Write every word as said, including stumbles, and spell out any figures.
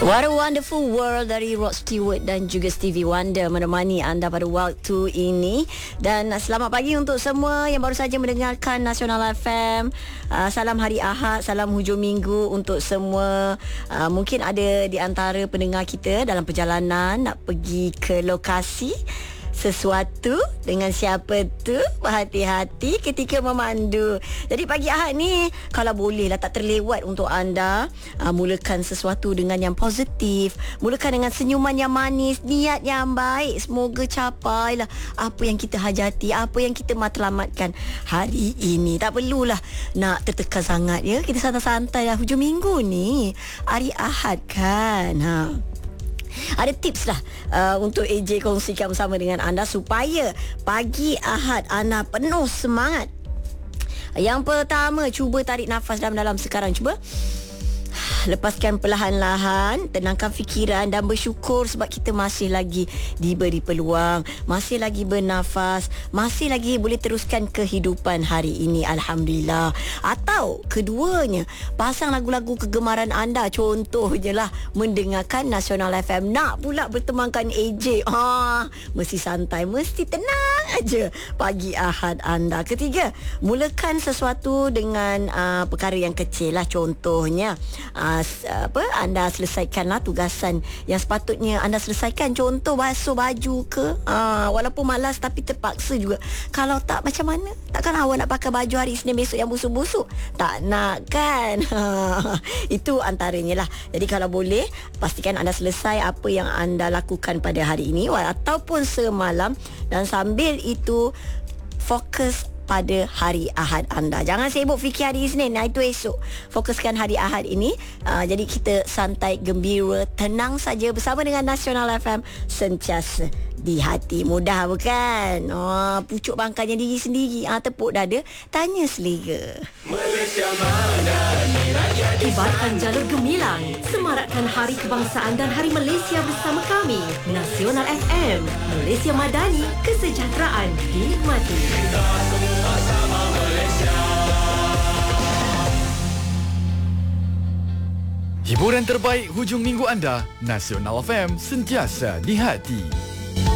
What a wonderful world dari Rod Stewart dan juga Stevie Wonder menemani anda pada waktu ini. Dan selamat pagi untuk semua yang baru saja mendengarkan Nasional F M. uh, Salam Hari Ahad, salam hujung minggu untuk semua. uh, Mungkin ada di antara pendengar kita dalam perjalanan nak pergi ke lokasi sesuatu. Dengan siapa tu? Berhati-hati ketika memandu. Jadi pagi Ahad ni, kalau bolehlah tak terlewat untuk anda, uh, mulakan sesuatu dengan yang positif, mulakan dengan senyuman yang manis, niat yang baik. Semoga capailah apa yang kita hajati, apa yang kita matlamatkan hari ini. Tak perlulah nak tertekan sangat ya. Kita santai-santai lah, hujung minggu ni, hari Ahad kan. Ha. Ada tips lah uh, untuk A J kongsikan bersama dengan anda supaya pagi Ahad anda penuh semangat. Yang pertama, cuba tarik nafas dalam-dalam sekarang. Cuba lepaskan perlahan-lahan, tenangkan fikiran dan bersyukur sebab kita masih lagi diberi peluang, masih lagi bernafas, masih lagi boleh teruskan kehidupan hari ini, alhamdulillah. Atau keduanya, pasang lagu-lagu kegemaran anda. Contohnya lah mendengarkan Nasional F M. Nak pula bertemankan A J, ah, mesti santai, mesti tenang aja pagi Ahad anda. Ketiga, mulakan sesuatu dengan uh, perkara yang kecil lah. Contohnya uh, apa, anda selesaikanlah tugasan yang sepatutnya anda selesaikan. Contoh basuh baju ke, aa, walaupun malas tapi terpaksa juga. Kalau tak, macam mana? Takkan awak nak pakai baju hari Isnin besok yang busuk-busuk? Tak nak kan? Itu antaranya lah. Jadi kalau boleh, pastikan anda selesai apa yang anda lakukan pada hari ini ataupun semalam, dan sambil itu fokus pada hari Ahad anda. Jangan sibuk fikir hari Isnin, nah itu esok. Fokuskan hari Ahad ini. uh, Jadi kita santai, gembira, tenang saja bersama dengan Nasional F M, sentiasa di hati. Mudah bukan? Oh, pucuk bangkanya diri sendiri, ah, tepuk dada, tanya selera. Malaysia Madani, Kibarkan jalur gemilang, semarakkan Hari Kebangsaan dan Hari Malaysia bersama kami. Nasional F M, Malaysia Madani, kesejahteraan dinikmati. Kita semua sama Malaysia. Hiburan terbaik hujung minggu anda, Nasional F M, sentiasa di hati.